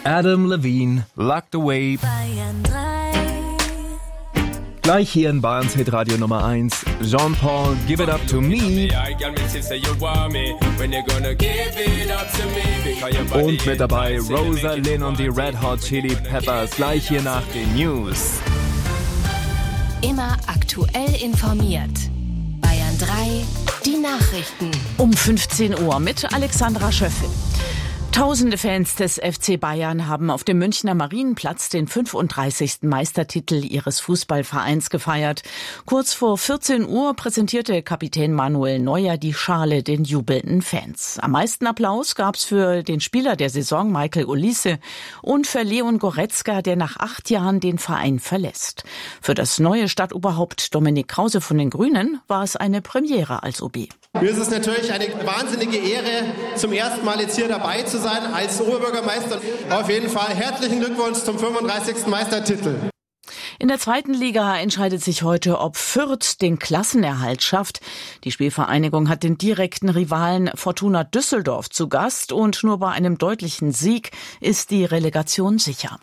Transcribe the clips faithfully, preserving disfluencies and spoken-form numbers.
Adam Levine, Locked Away. Bayern drei. Gleich hier in Bayerns Hitradio Nummer eins. Jean-Paul, Give It Up To Me. Und mit dabei Rosa Lynn und die Red Hot Chili Peppers. Gleich hier nach den News. Immer aktuell informiert. Bayern drei, die Nachrichten. Um fünfzehn Uhr mit Alexandra Schöffel. Tausende Fans des F C Bayern haben auf dem Münchner Marienplatz den fünfunddreißigsten Meistertitel ihres Fußballvereins gefeiert. Kurz vor vierzehn Uhr präsentierte Kapitän Manuel Neuer die Schale den jubelnden Fans. Am meisten Applaus gab's für den Spieler der Saison Michael Olise und für Leon Goretzka, der nach acht Jahren den Verein verlässt. Für das neue Stadtoberhaupt Dominik Krause von den Grünen war es eine Premiere als O B. Mir ist es natürlich eine wahnsinnige Ehre, zum ersten Mal jetzt hier dabei zu sein als Oberbürgermeister. Auf jeden Fall herzlichen Glückwunsch zum fünfunddreißigsten Meistertitel. In der zweiten Liga entscheidet sich heute, ob Fürth den Klassenerhalt schafft. Die Spielvereinigung hat den direkten Rivalen Fortuna Düsseldorf zu Gast und nur bei einem deutlichen Sieg ist die Relegation sicher.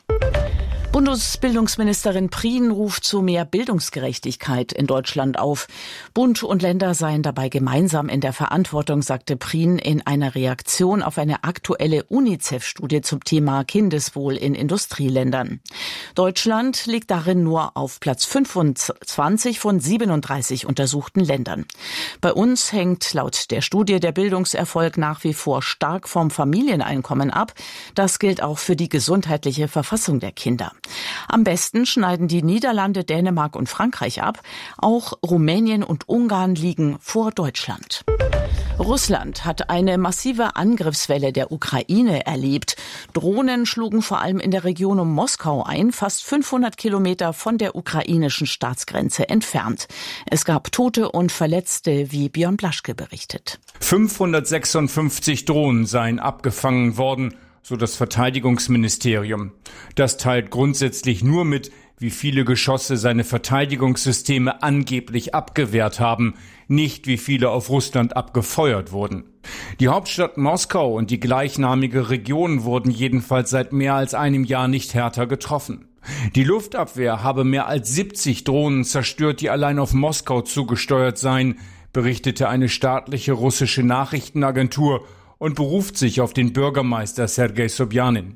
Bundesbildungsministerin Prien ruft zu mehr Bildungsgerechtigkeit in Deutschland auf. Bund und Länder seien dabei gemeinsam in der Verantwortung, sagte Prien in einer Reaktion auf eine aktuelle UNICEF-Studie zum Thema Kindeswohl in Industrieländern. Deutschland liegt darin nur auf Platz fünfundzwanzig von siebenunddreißig untersuchten Ländern. Bei uns hängt laut der Studie der Bildungserfolg nach wie vor stark vom Familieneinkommen ab. Das gilt auch für die gesundheitliche Verfassung der Kinder. Am besten schneiden die Niederlande, Dänemark und Frankreich ab. Auch Rumänien und Ungarn liegen vor Deutschland. Russland hat eine massive Angriffswelle der Ukraine erlebt. Drohnen schlugen vor allem in der Region um Moskau ein, fast fünfhundert Kilometer von der ukrainischen Staatsgrenze entfernt. Es gab Tote und Verletzte, wie Björn Blaschke berichtet. fünfhundertsechsundfünfzig Drohnen seien abgefangen worden, so das Verteidigungsministerium. Das teilt grundsätzlich nur mit, wie viele Geschosse seine Verteidigungssysteme angeblich abgewehrt haben, nicht wie viele auf Russland abgefeuert wurden. Die Hauptstadt Moskau und die gleichnamige Region wurden jedenfalls seit mehr als einem Jahr nicht härter getroffen. Die Luftabwehr habe mehr als siebzig Drohnen zerstört, die allein auf Moskau zugesteuert seien, berichtete eine staatliche russische Nachrichtenagentur und beruft sich auf den Bürgermeister Sergei Sobjanin.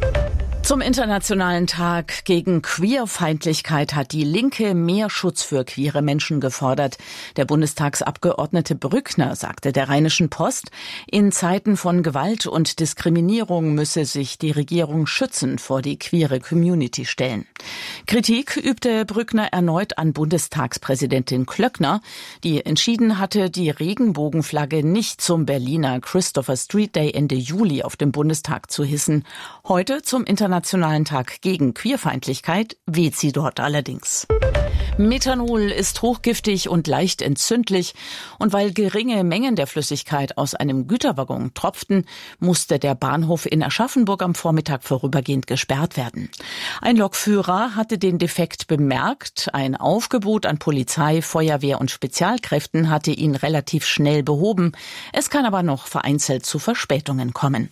Zum Internationalen Tag gegen Queerfeindlichkeit hat die Linke mehr Schutz für queere Menschen gefordert. Der Bundestagsabgeordnete Brückner sagte der Rheinischen Post, in Zeiten von Gewalt und Diskriminierung müsse sich die Regierung schützend vor die queere Community stellen. Kritik übte Brückner erneut an Bundestagspräsidentin Klöckner, die entschieden hatte, die Regenbogenflagge nicht zum Berliner Christopher Street Day Ende Juli auf dem Bundestag zu hissen. Heute zum Internationalen Internationalen Tag gegen Queerfeindlichkeit weht sie dort allerdings. Methanol ist hochgiftig und leicht entzündlich und weil geringe Mengen der Flüssigkeit aus einem Güterwaggon tropften, musste der Bahnhof in Aschaffenburg am Vormittag vorübergehend gesperrt werden. Ein Lokführer hatte den Defekt bemerkt, ein Aufgebot an Polizei, Feuerwehr und Spezialkräften hatte ihn relativ schnell behoben. Es kann aber noch vereinzelt zu Verspätungen kommen.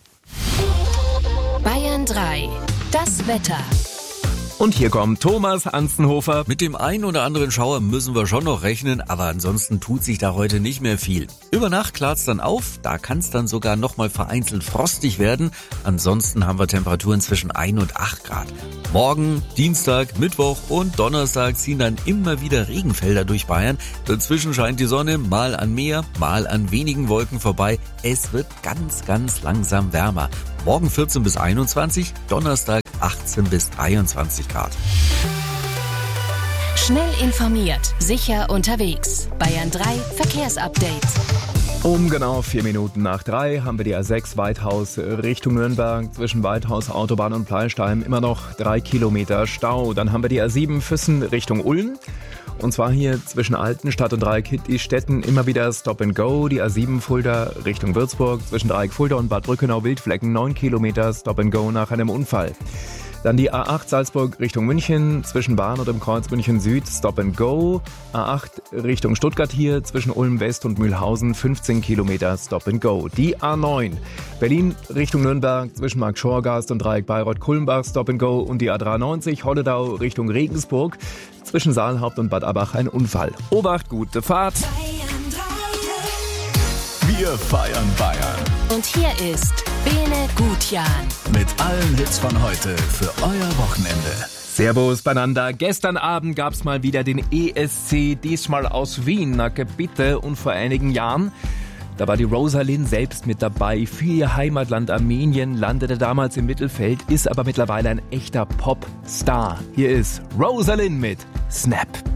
Bayern drei, das Wetter. Und hier kommt Thomas Anstenhofer. Mit dem einen oder anderen Schauer müssen wir schon noch rechnen, aber ansonsten tut sich da heute nicht mehr viel. Über Nacht klart's dann auf, da kann's dann sogar nochmal vereinzelt frostig werden. Ansonsten haben wir Temperaturen zwischen ein und acht Grad. Morgen, Dienstag, Mittwoch und Donnerstag ziehen dann immer wieder Regenfelder durch Bayern. Dazwischen scheint die Sonne mal an Meer, mal an wenigen Wolken vorbei. Es wird ganz, ganz langsam wärmer. Morgen vierzehn bis einundzwanzig, Donnerstag achtzehn bis dreiundzwanzig Grad. Schnell informiert, sicher unterwegs. Bayern drei Verkehrsupdate. Um genau vier Minuten nach drei haben wir die A sechs Weithaus Richtung Nürnberg. Zwischen Weithaus, Autobahn und Pleistein immer noch drei Kilometer Stau. Dann haben wir die A sieben Füssen Richtung Ulm. Und zwar hier zwischen Altenstadt und Dreieck-Stetten immer wieder Stop and Go. Die A sieben Fulda Richtung Würzburg zwischen Dreieck Fulda und Bad Brückenau Wildflecken neun Kilometer Stop and Go nach einem Unfall. Dann die A acht Salzburg Richtung München, zwischen Bahn und im Kreuz München Süd, Stop and Go. A acht Richtung Stuttgart hier, zwischen Ulm West und Mühlhausen, fünfzehn Kilometer Stop and Go. Die A neun Berlin Richtung Nürnberg, zwischen Markt-Schorgast und Dreieck Bayreuth-Kulmbach, Stop and Go. Und die A dreiundneunzig Holledau Richtung Regensburg, zwischen Saalhaupt und Bad Abbach ein Unfall. Obacht, gute Fahrt! Wir feiern Bayern. Und hier ist Bene Gutjan. Mit allen Hits von heute für euer Wochenende. Servus beieinander. Gestern Abend gab's mal wieder den E S C, diesmal aus Wien, na bitte, und vor einigen Jahren. Da war die Rosalind selbst mit dabei. Für ihr Heimatland Armenien, landete damals im Mittelfeld, ist aber mittlerweile ein echter Popstar. Hier ist Rosalind mit Snap.